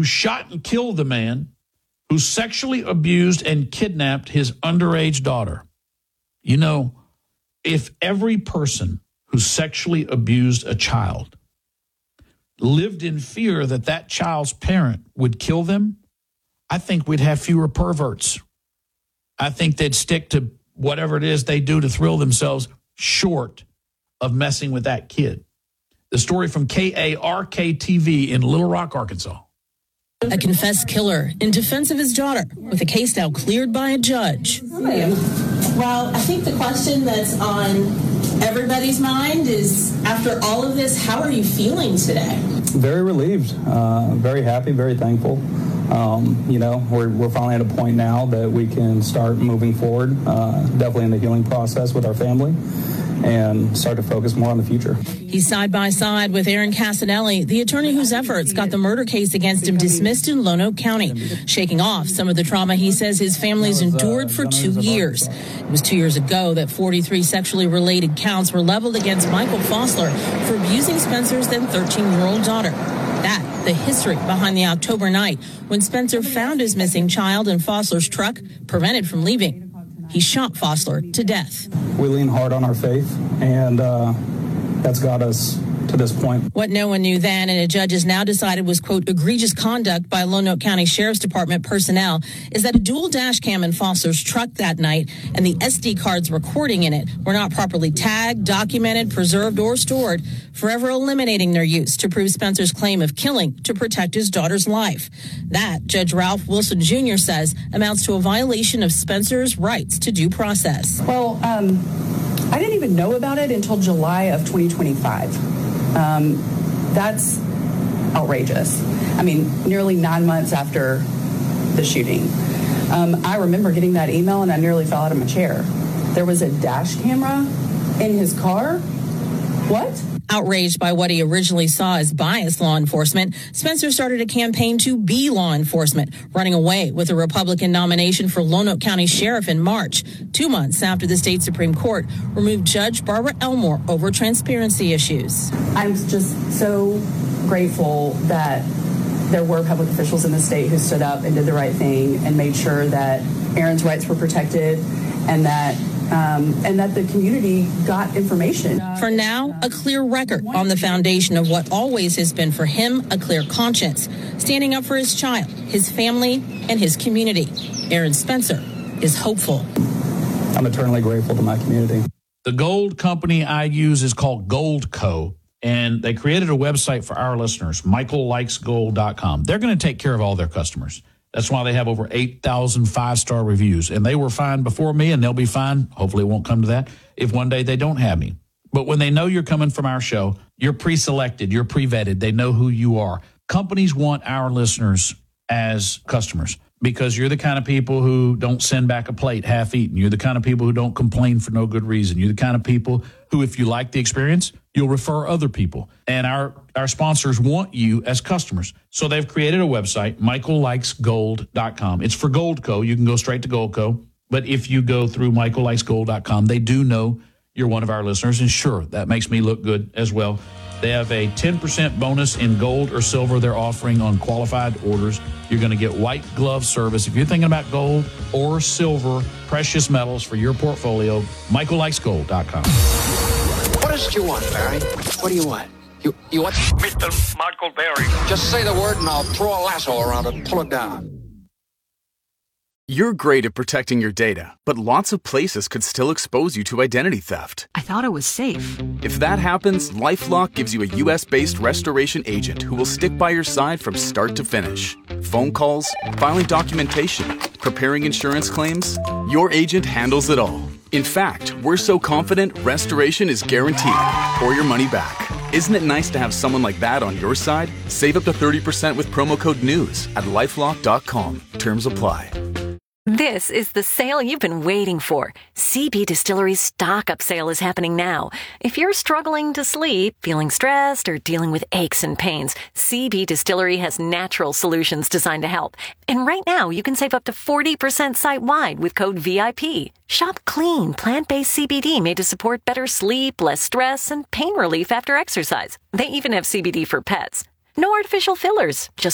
who shot and killed the man who sexually abused and kidnapped his underage daughter. You know, if every person who sexually abused a child lived in fear that that child's parent would kill them, I think we'd have fewer perverts. I think they'd stick to whatever it is they do to thrill themselves short of messing with that kid. The story from KARK-TV in Little Rock, Arkansas. A confessed killer in defense of his daughter, with a case now cleared by a judge. Well, I think the question that's on everybody's mind is, after all of this, how are you feeling today? Very relieved, very happy, very thankful. We're finally at a point now that we can start moving forward, definitely in the healing process with our family, and start to focus more on the future. He's side by side with Aaron Casanelli, the attorney whose efforts got the murder case against him dismissed in Lonoke County, shaking off some of the trauma he says his family's endured for 2 years. It was 2 years ago that 43 sexually related counts were leveled against Michael Fossler for abusing Spencer's then 13-year-old daughter. That, the history behind the October night when Spencer found his missing child in Fossler's truck, prevented from leaving. He shot Fossler to death. We lean hard on our faith, and that's got us to this point. What no one knew then, and a judge has now decided was, quote, egregious conduct by Lonoke County Sheriff's Department personnel, is that a dual dash cam in Fossler's truck that night and the SD cards recording in it were not properly tagged, documented, preserved, or stored, forever eliminating their use to prove Spencer's claim of killing to protect his daughter's life. That, Judge Ralph Wilson Jr. says, amounts to a violation of Spencer's rights to due process. Well, I didn't even know about it until July of 2025. That's outrageous. I mean, nearly 9 months after the shooting. I remember getting that email and I nearly fell out of my chair. There was a dash camera in his car? What? Outraged by what he originally saw as biased law enforcement, Spencer started a campaign to be law enforcement, running away with a Republican nomination for Lonoke County Sheriff in March, 2 months after the state Supreme Court removed Judge Barbara Elmore over transparency issues. I'm just so grateful that there were public officials in the state who stood up and did the right thing and made sure that Aaron's rights were protected and that the community got information. For now, a clear record on the foundation of what always has been for him a clear conscience, standing up for his child, his family, and his community. Aaron Spencer is hopeful. I'm eternally grateful to my community. The gold company I use is called Goldco, and they created a website for our listeners, michaellikesgold.com. They're going to take care of all their customers. That's why they have over 8,000 five-star reviews. And they were fine before me, and they'll be fine. Hopefully it won't come to that if one day they don't have me. But when they know you're coming from our show, you're pre-selected, you're pre-vetted. They know who you are. Companies want our listeners as customers because you're the kind of people who don't send back a plate half-eaten. You're the kind of people who don't complain for no good reason. You're the kind of people who, if you like the experience, you'll refer other people. And our sponsors want you as customers. So they've created a website, michaellikesgold.com. It's for Goldco. You can go straight to Goldco. But if you go through michaellikesgold.com, they do know you're one of our listeners. And sure, that makes me look good as well. They have a 10% bonus in gold or silver they're offering on qualified orders. You're going to get white glove service. If you're thinking about gold or silver, precious metals for your portfolio, michaellikesgold.com. What is it you want, Barry? What do you want? You want Mr. Michael Berry. Just say the word and I'll throw a lasso around it and pull it down. You're great at protecting your data, but lots of places could still expose you to identity theft. I thought it was safe. If that happens, LifeLock gives you a U.S.-based restoration agent who will stick by your side from start to finish. Phone calls, filing documentation, preparing insurance claims, your agent handles it all. In fact, we're so confident restoration is guaranteed or your money back. Isn't it nice to have someone like that on your side? Save up to 30% with promo code NEWS at LifeLock.com. Terms apply. This is the sale you've been waiting for. CB Distillery's stock-up sale is happening now. If you're struggling to sleep, feeling stressed, or dealing with aches and pains, CB Distillery has natural solutions designed to help. And right now, you can save up to 40% site-wide with code VIP. Shop clean, plant-based CBD made to support better sleep, less stress, and pain relief after exercise. They even have CBD for pets. No artificial fillers, just